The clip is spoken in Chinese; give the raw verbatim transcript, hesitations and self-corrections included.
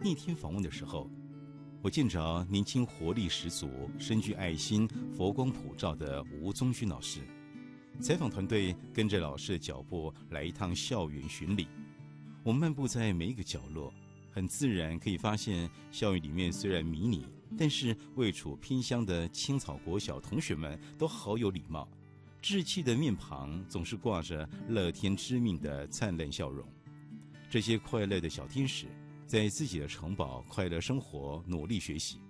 那天访问的时候，我见着年轻活力十足、深具爱心、佛光普照的吴宗勋老师。采访团队跟着老师的脚步来一趟校园巡礼，我们漫步在每一个角落，很自然可以发现，校园里面虽然迷你，但是位处偏乡的青草国小同学们都好有礼貌，稚气的面庞总是挂着乐天知命的灿烂笑容。这些快乐的小天使，在自己的城堡快乐生活，努力学习。